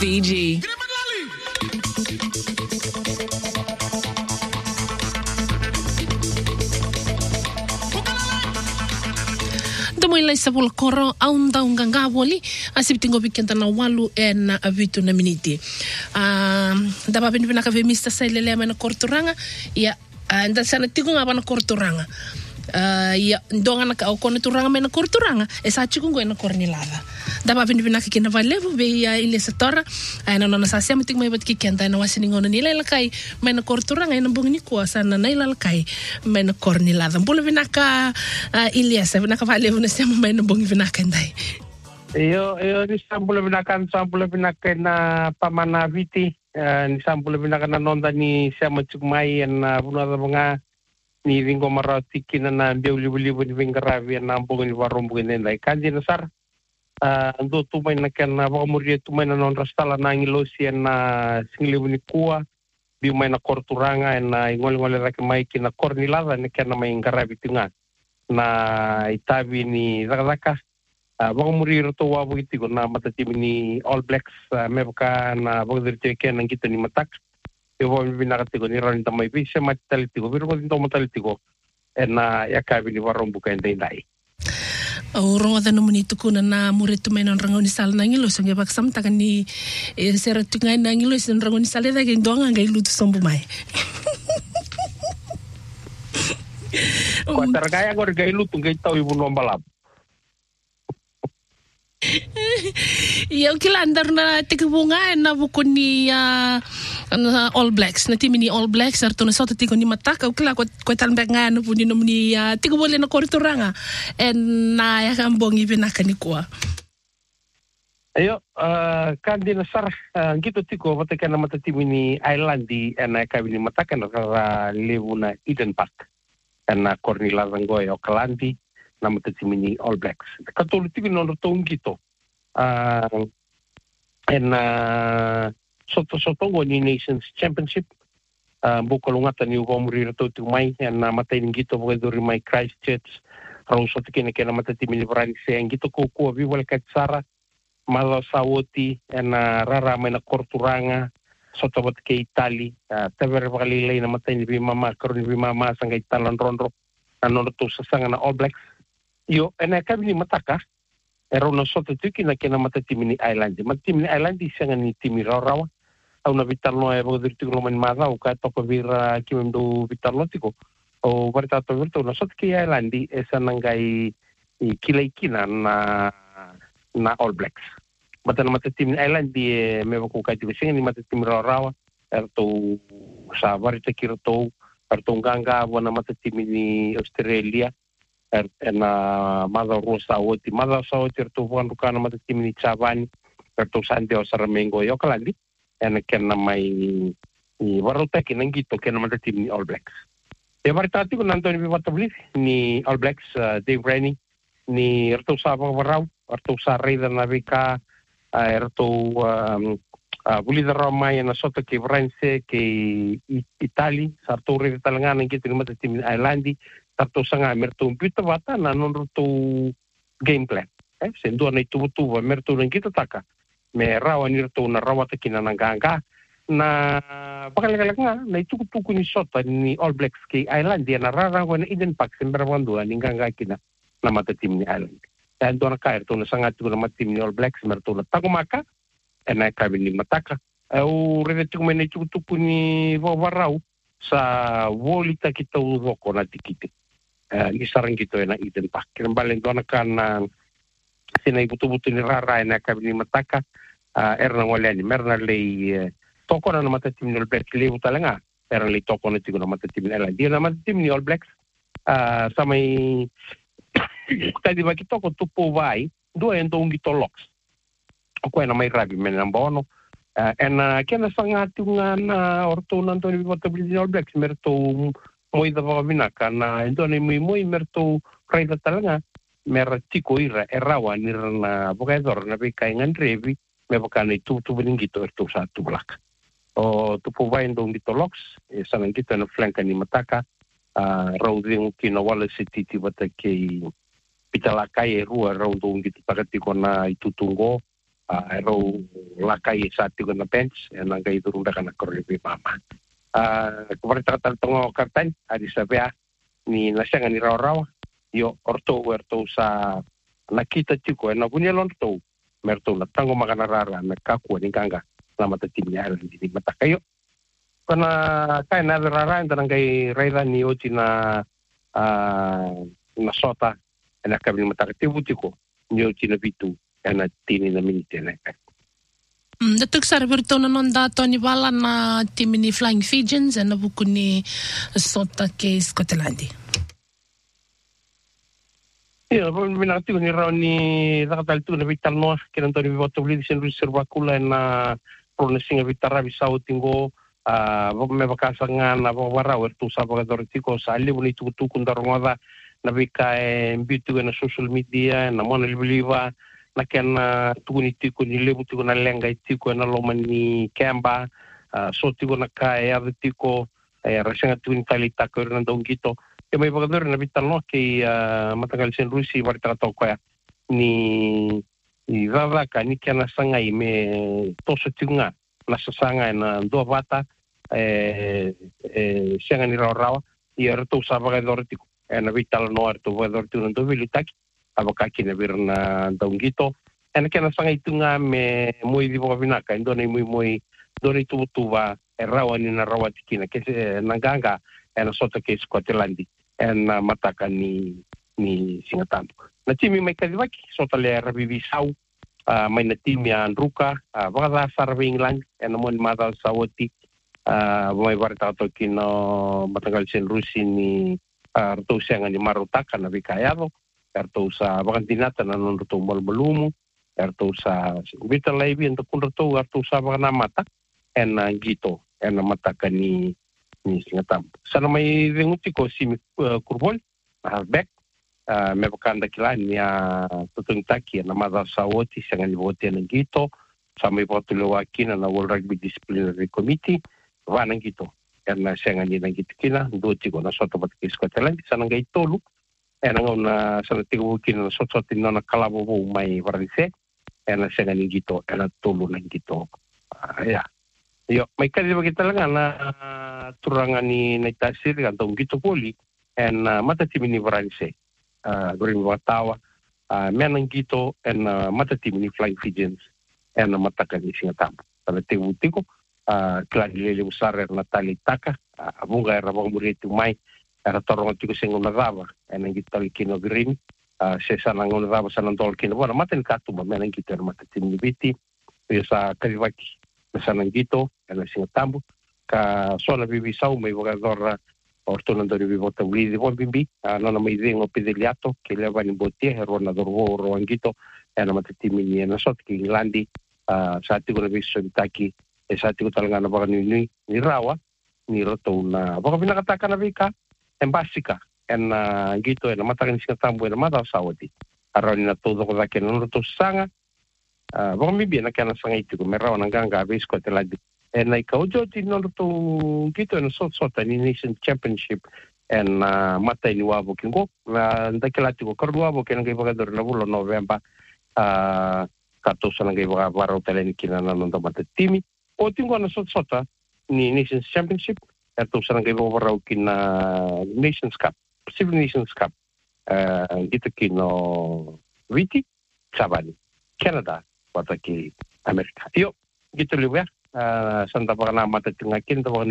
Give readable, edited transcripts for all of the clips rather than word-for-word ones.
Fiji. Moila isabula koro aunda unganga woli asibitingo bikenta na walu na avitu na miniti daba bina ka ve mista sailele na korturanga ya nda sana tigo ngaba na korturanga ya ndonga na ka okone turanga na korturanga esa chikungo na kornilada daba bina ka kina valevo be ya ile setora na nona sa sia miting mai bat kikenta na wasini ngono nila lakai na korturanga na bungni ko sana na ila lakai na kornilada bolo bina ka Ilias bina ka valevo na sia mai na bungi bina ka ndai yo ni sambulo bina na pamana viti ni sambulo bina na nonda ni sia mai na buna bunga ni ringo marati kina na biuli ni vingaravi na bungi ni warombu ni ndai kanji na sar ando tumai na kana bamuria tumai na non rastala na ngilosi na singlebu ni kua bi mai na korturanga na ngol raki mai kina kornilada ni kana mai ngarabi tunga na itabi ni zakazaka bamuria to wa bugiti na matatimi ni All Blacks mebka na bagdirte kana kita ni matak yo binakati ko ni ron tamay bi se mataliti ko biro ko dinto mataliti ko na yakabi ni warombu ka ndai Oro ada no munito kuna na muretu mai non rangoni sal na ngilo so ngebak sam takan ni sera tungai na ngilo sen rangoni sal da ge ndonga ngai lutu sombu mai ko targaya ko ge lutu ngai taw ibu nombalab ya kila andar na tikubunga na bukuni All Blacks na timi ni All Blacks arto na sota tiko ni mataka kila ko talbek nga no puni no ni tikubole na korturanga en na ya kambongi binaka ni kwa ayo kandi na sar ngito tiko wateka na matatimi ni Islandi na kabini mataka na levu na Eden Park na Cornila Zangoy Auckland na matatimi ni All Blacks katolitiko no tongito soto ni Nations Championship bukolungata ni ugomuri to mai na matay ngito bugedori mai Christchurch rawso tikene kena matatimi ni Brani se ngito ko viwal katsara malo sawoti na rara mai na korturanga soto bat ke Itali taver bagalilay na matay ni mama karon ni mama sanga Italan rondro ano to sa sanga na All Blacks yo ena kabini mataka ero na soto tikina kena matatimi ni Matatimi ni Islandi sanga ni timi rawa au na vitalno e bodirtiko no man mada o ka to vira kimendo vitalno tiko o varta to virto na soto ki Islandi esa nangai kilaikina na All Blacks matan matatimi ni Islandi me ko ka tiko sanga ni matatimi rawa erto sa varta kirto erto nganga bona matatimi ni Australia na mada rosa oti erto vandu kana matatimi ni Chavani erto Santiago Saramengo yo kalandi ena kena mai warota kina ngito kena matatimi ni All Blacks e vartati ko nandoni biwatabli ni All Blacks Dave Rennie ni erto sabang warau erto sa reida na bika erto bulida Roma na soto ke France ke Itali sarto reida talangana ngito ni matatimi ni Islandi sarto sanga merto pita bata na nonto game plan sendo na itu merto ngito taka me rawa nirto na rawa takina nanganga na pakalalak nga na itukutuku ni sota ni All Blacks kay Island na rara ko na Eden Park semberwando ninganga kina na matatim ni Island dan do na kaer to na sangat ko na matatim ni All Blacks merto na tagumaka na kabin ni mataka o revetu ko na itukutuku ni warau sa volita kita udoko na tikiti ni sarang kito na Eden Park kimbalen do na kan sinay buto-buto ni rara na kabin ni mataka erna ngolani merna lei toko na matatim ni All Blacks lewu talanga erna lei toko na tigo na matatim ni Ireland dia na matatim ni All Blacks sa may tadi bagi toko tupo vai dua endo ngito locks ako na may rabi men ang bono kena sangat tungan orto nanto ni matatim ni All Blacks merto moi da vinaka na endo ni moi merto raida talanga mer tiko ira erawa nirna bogador na bikaingan revi me bakana tu beningito erto satu blak o tu povaindo ngito locks sanang kita na flanka ni mataka rauding kina wala city bata ke pitalakai rua raundo ngito pakati ko na itutungo ero lakai sa tigo na bench nang kay turunda kana korripi mama kemarin tatal tongo kartan adi sabea ni nasanga ni raw yo orto sa nakita tiko na bunyalon to merto na tango makanarara na kaku ni kanga na matatimnya di matakayo kana kay na rara nang kay raira ni oti na sota na kabili matakatibu tiko ni oti na bitu na tini na minute na Datuk server to nanon dato ni wala na tim ni Flying Fijians na buku ni sota ke Scotland. Iya, minati ni raw ni nakatal tu na vital no kinan to ni voto bli sen reserva kula na pronesing vitara bisau tingo me bakasanga na bara wertu sabaga dortiko sali buni tu kundaronga na bika bitu na social media na mona liva na ken tuni tiko ni lebu tiko na lenga tiko na loma ni kemba so tiko na kai tiko rasanga tuni talita ko na dongito e mai bagador na vital no ke matagal sen rusi barta to ko ni vava ka ni kana sanga me toso tinga la sanga na do vata senga ni rawa i erto sabaga dortiko na vital no erto dortiko no vilitaki abakaki na birna dongito en kana sanga itunga me muy dibo vinaka indone muy doni tuba rawa ni na rawa tikina ke nanganga en sota ke Scotland en mataka ni singatambo na timi mai kadivaki sota le rabivi sau mai na timi andruka vada sarve England en mon mada sawoti mai varta to kino matagal sen rusi ni arto senga ni marutaka na vikayado arto sa vakantinata na non to malmalumu arto sa vital live en to kunto arto sa vakana mata en gito en mataka ni singatambo sana mai venguti ko simi kurbol back me bakanda kilani ya tutungtaki na mada sawoti senga ni vote en gito sa mai botulo wakina na World Rugby Disciplinary Committee vana gito en senga ni ngito kina do tiko na soto batki Scotland sana ngai tolu en ngona sana tiko kina soto tinona kalabo mai varise en senga ni gito en tolu na gito ya yo mai kali bagita lang na turangan ni naitasir kantong gito poli en mata timi ni varise during watawa menang gito en mata timi ni Flying Fijians en mata kani singatambo sana tiko Claudia usare na tali taka abunga era banguriti mai era torong tiko singona dava en ngitali kino green se sana ngona dava sana tol kino bona maten katu ba men ngito mata timi biti sa kalivaki sana ngito en singatambo ka sola vivi sau mai vogador ortono do vivi vota wili bon bimbi nona mai zingo pedeliato che leva in botie rona dorvo roangito en mata timi ni na sot ki Englandi sa tiko na viso taki sa tiko talaga na baka ni rawa ni roto na baka pinakataka na vika embasika en gito en matakan singatambo en mata sawati araw ni na todo ko dake na roto sanga baka mibi na kana sanga itiko meraw nang ganga besko teladi en ikaw joti no roto gito en sota ni Nation Championship en mata ni wabo kingo na ndakilati ko karduabo ken ngai bagador na bulo November kato sa ngai baga baro telen kinana no mata timi o tingo na sota ni Nations Championship atau sarang kay bawarau kina Nations Cup Pacific Nations Cup kita kino Witi Sabani Canada wata ki Amerika yo gitu liwa santa pakana mata tingakin tawa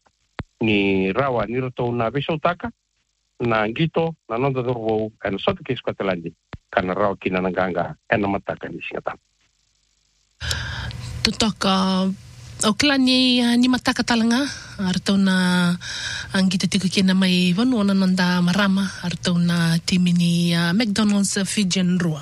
ni rawa ni roto na bisotaka na gito na nonda dorwo kan sota ki Scotland kana rawa kina nanganga en mataka ni singata tutaka Okla ni mataka talanga arto na ang kita tigo kina may vanuana nanda marama arto na timi ni McDonald's Fijian Rua.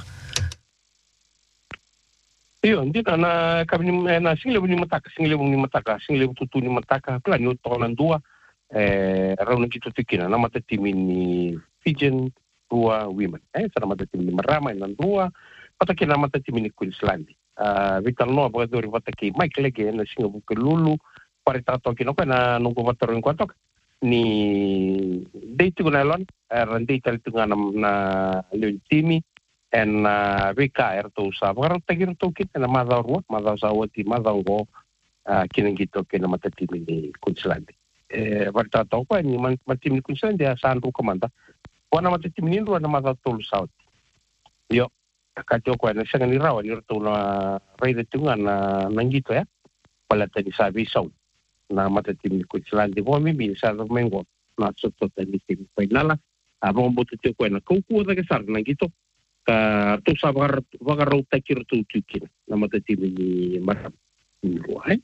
Iyo, hindi na kami na singlebu ni mataka, singlebu tutu ni mataka, kala ni uto ng dua, araw na kito tikina na mata timi ni Fijian Rua Women. Sana mata timi ni marama ng dua, patakin na mata timi ni Queensland. Vital no bagadori vataki Mike Lege na singa buke lulu parita to kino na nunggu vatoro kwatok ni date ko na lon rande tal tunga na leun timi en vika to sa vagar tagir to kit na madawro madawsawati madango kinangito kina matatimi ni Queensland varta to pa ni matimi Queensland ya sanru komanda wana matatimi ni ro na madatol south yo katyo ko na sanga ni rawa ni to na raida tunga na nangito ya pala tani sabi sau na matatimi Queensland bo mi sa mengo na soto tani tim painala abong boto tyo ko na kuku da kesar nangito ka to sa vagar takir to tukin na matatimi ni maram ni ruai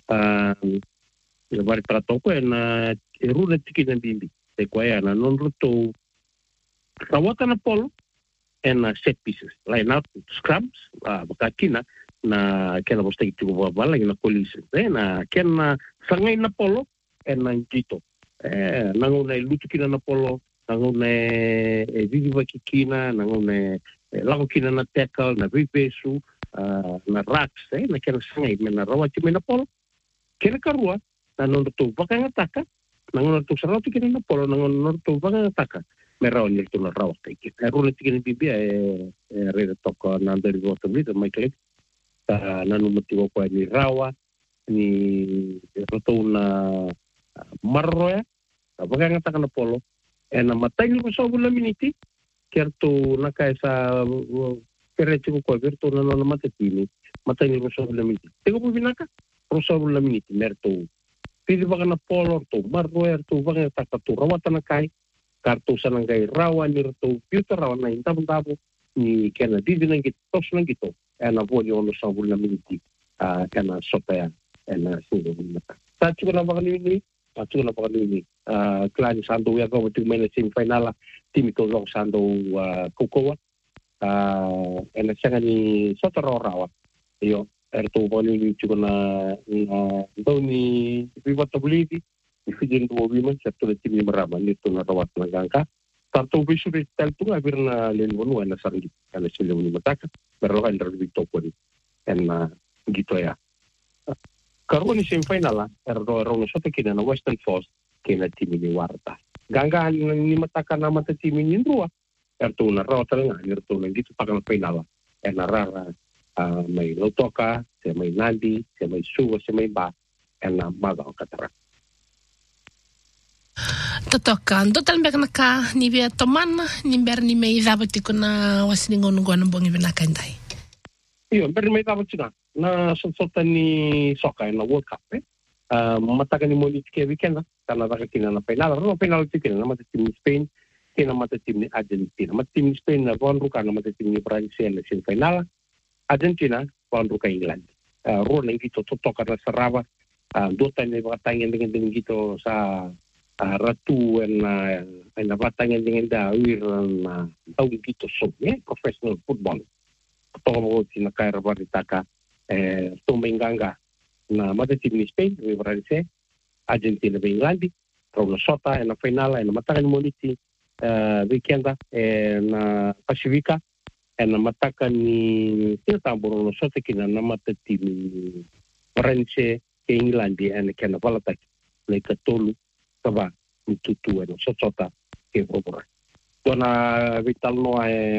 vari trato ko na runa tiki na bimbi te ko na non ruto rawata na polo and set pieces line out scrums bakakina na kena bosta itu bala na police na kena sangay na polo and na dito nanguna lutu kina na polo nanguna viva kikina nanguna lago kina na tackle na vipesu na racks na kena sangay na rawati na polo kena karua na non to vakangataka nangon to sarauti kina na polo nangon to vakangataka merao ni to na rawa take rule tikini bibia re toko na nderi voto video Michael na no motivo ko ni rawa ni roto na marroya vakangataka na polo na matai ni so bula miniti kerto na kaisa kereti ko verto na no matatini matai ni so bula miniti tego bubinaka rosa bula miniti merto pili baka na polo to marroer to baka taka to rawata na kai karto sa nang kai rawa ni to filter rawa na intabon ni kena didi nang gito tos nang gito na volio no sa bula miniti kana sopaya na sudo minata sa chuko na baka ni klani sando ya go to mena semifinal timi to lo sando kokoa na sanga ni sotoro rawa yo erto boni chuko na doni viva tablidi ifijin do women sector timi marama ni to na rawat na gangka tarto bisu de taltu abirna len wonu na sargi kana sile ni mataka pero andar bito ko en gito ya karoni semifinal erdo rono sote kina na Western Force kina timi ni warta ganga ni mataka na mata timi ni ndua erto na rawat na erto na gito pakal final en rara may lotoka, sa may nandi, sa may suwa, sa may ba, and magaw katara. Totokan, total mbek naka ni via toman, ni ber ni may zabati ko na wasiningon ng bongi binakantay. Iyo, ber may zabati na sota ni soka na World Cup matakan ni Molit ke weekend kana dakatina na final, no final tikin na matatim ni Spain, kina matatim ni Argentina, matatim ni Spain na bonru kana matatim ni Brazil na semifinal. Argentina pandu ka England ro nang gito totoka na sarava dota ni batangan dengan gito sa ratu na batangan dengan da wir na tau gito so professional football to na kaira baritaka to menganga na matatim ni Spain we Brazil Argentina be England ro na sota na final na matakan moniti weekend na Pacifica na matakan ni tinatamburo no sote kina na matatimi Rense ke England and kena valatak le katolu taba mitutu no sota ke obora dona vital no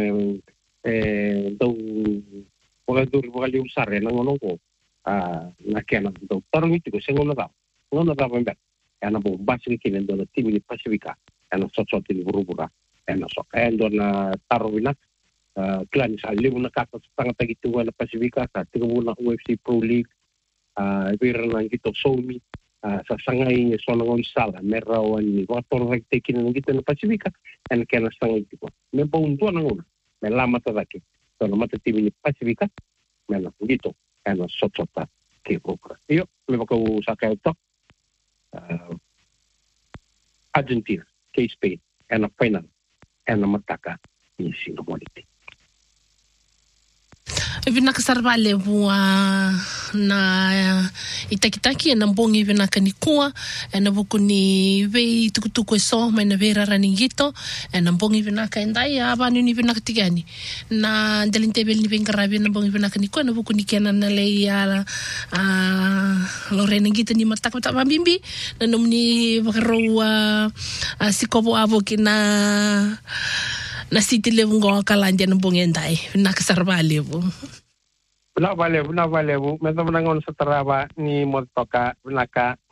do bogadur bogali usare na ngono ko na kena do tarmiti ko sengono da bembe ana bo basri kina do timi Pacifica ana sota ni burubura ana so endo na tarwinak klan sa limu na kaka sa tagituan na Pacifica sa tingamu na UFC Pro League ibira na gito somi sa sangay ni sonong sala merawan ni wator rektekin na gito na Pacifica and kena sangay tipo me paunto na nguna me lama tadaki so na matatimi ni Pacifica me na gito and sotota ke propra yo me baka usaka ito Argentina ke Spain and a final and a mataka ni Singapore. Vina kasarvale bua na itakitaki na mbongi vina kanikua na buku ni vei tukutuku so mai na vera raningito na mbongi vina kaendai abanu ni vina katigani na delintebel ni vengarabi na mbongi vina kanikua na buku ni kena na lei lorena ngito ni mataka mataka bimbi na nomni bakaro sikobo avo kina na siti levu ngo kalanja na bongendai nakasarba levu na valevu me to ngon sa taraba ni motoka naka